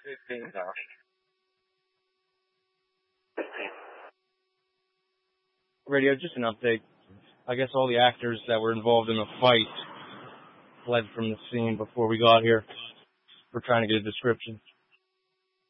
15 now. Radio, just an update. I guess all the actors that were involved in the fight fled from the scene before we got here. We're trying to get a description.